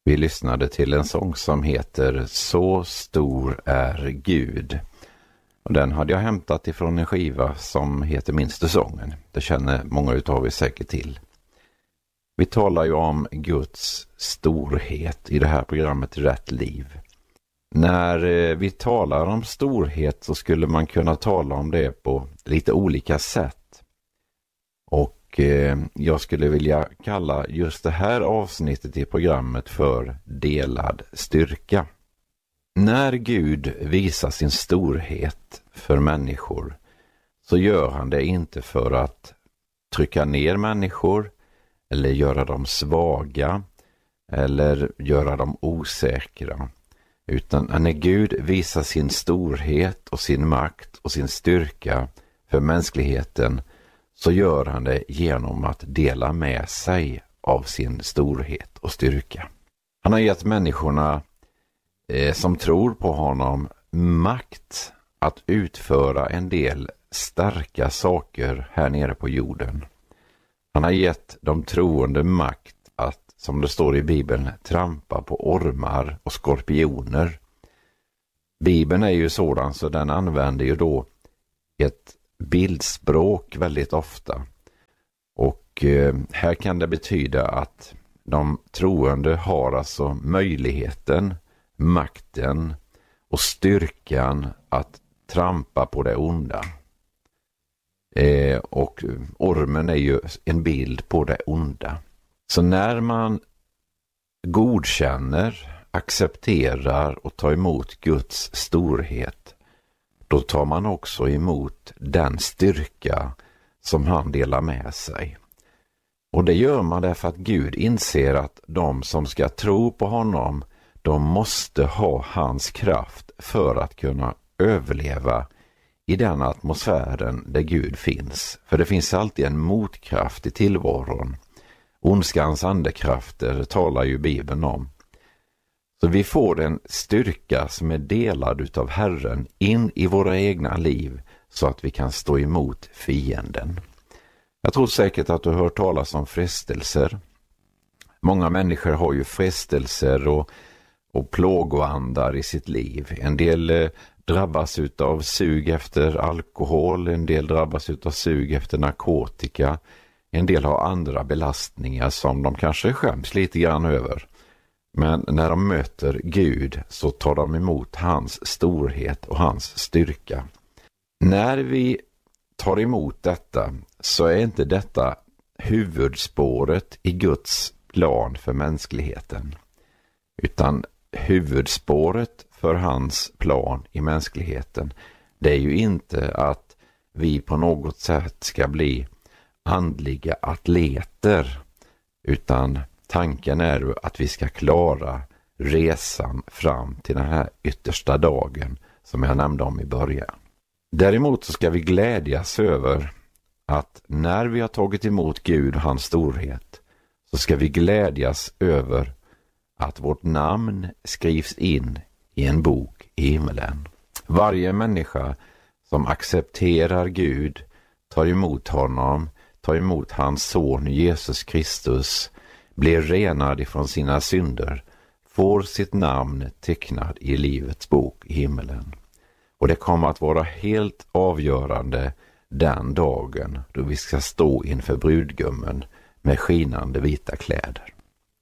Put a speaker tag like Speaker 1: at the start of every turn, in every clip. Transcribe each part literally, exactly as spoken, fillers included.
Speaker 1: Vi lyssnade till en sång som heter Så stor är Gud. Och den hade jag hämtat ifrån en skiva som heter Minns sången. Det känner många utav er säkert till. Vi talar ju om Guds storhet i det här programmet Rätt liv. När vi talar om storhet så skulle man kunna tala om det på lite olika sätt. Och eh, jag skulle vilja kalla just det här avsnittet i programmet för delad styrka. När Gud visar sin storhet för människor så gör han det inte för att trycka ner människor eller göra dem svaga eller göra dem osäkra. Utan när Gud visar sin storhet och sin makt och sin styrka för mänskligheten så gör han det genom att dela med sig av sin storhet och styrka. Han har gett människorna eh, som tror på honom makt att utföra en del starka saker här nere på jorden. Han har gett de troende makt att, som det står i Bibeln, trampa på ormar och skorpioner. Bibeln är ju sådan så den använder ju då ett bildspråk väldigt ofta. Och eh, här kan det betyda att de troende har alltså möjligheten, makten och styrkan att trampa på det onda. Eh, och ormen är ju en bild på det onda. Så när man godkänner, accepterar och tar emot Guds storhet, då tar man också emot den styrka som han delar med sig. Och det gör man därför att Gud inser att de som ska tro på honom, de måste ha hans kraft för att kunna överleva i den atmosfären där Gud finns. För det finns alltid en motkraft i tillvaron. Ondskans andekrafter talar ju Bibeln om. Så vi får en styrka som är delad utav Herren in i våra egna liv så att vi kan stå emot fienden. Jag tror säkert att du har hört talas om frestelser. Många människor har ju frestelser och, och plågoandar i sitt liv. En del eh, drabbas utav sug efter alkohol, en del drabbas utav sug efter narkotika. En del har andra belastningar som de kanske skäms lite grann över. Men när de möter Gud så tar de emot hans storhet och hans styrka. När vi tar emot detta så är inte detta huvudspåret i Guds plan för mänskligheten. Utan huvudspåret för hans plan i mänskligheten, det är ju inte att vi på något sätt ska bli andliga atleter, utan tanken är ju att vi ska klara resan fram till den här yttersta dagen som jag nämnde om i början. Däremot så ska vi glädjas över att när vi har tagit emot Gud och hans storhet så ska vi glädjas över att vårt namn skrivs in i en bok i himlen. Varje människa som accepterar Gud, tar emot honom, tar emot hans son Jesus Kristus, blir renad ifrån sina synder, får sitt namn tecknad i livets bok i himlen. Och det kommer att vara helt avgörande den dagen då vi ska stå inför brudgummen med skinande vita kläder.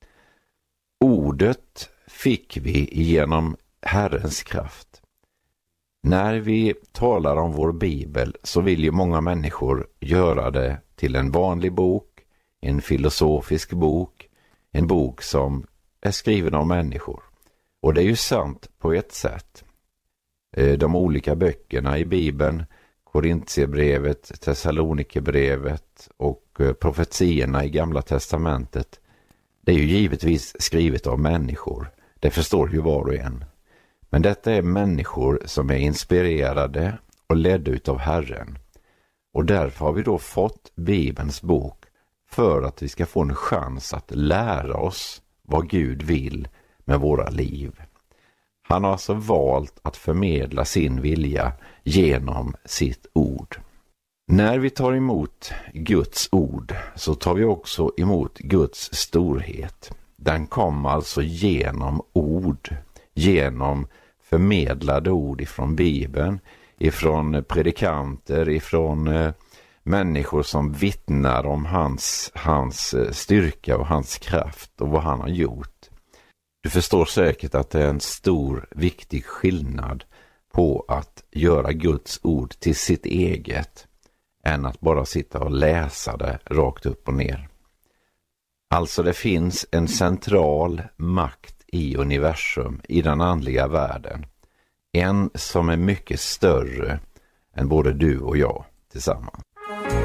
Speaker 1: Ordet fick vi genom Herrens kraft. När vi talar om vår bibel så vill ju många människor göra det till en vanlig bok, en filosofisk bok, en bok som är skriven av människor. Och det är ju sant på ett sätt. De olika böckerna i Bibeln, Korintierbrevet, Thessalonikerbrevet och profetierna i Gamla testamentet, det är ju givetvis skrivet av människor. Det förstår ju var och en. Men detta är människor som är inspirerade och ledda utav Herren. Och därför har vi då fått Bibelns bok för att vi ska få en chans att lära oss vad Gud vill med våra liv. Han har alltså valt att förmedla sin vilja genom sitt ord. När vi tar emot Guds ord så tar vi också emot Guds storhet. den kom alltså genom ord, genom förmedlade ord ifrån Bibeln, ifrån predikanter, ifrån eh, människor som vittnar om hans, hans styrka och hans kraft och vad han har gjort. Du förstår säkert att det är en stor, viktig skillnad på att göra Guds ord till sitt eget än att bara sitta och läsa det rakt upp och ner. Alltså det finns en central makt i universum, i den andliga världen. En som är mycket större än både du och jag tillsammans.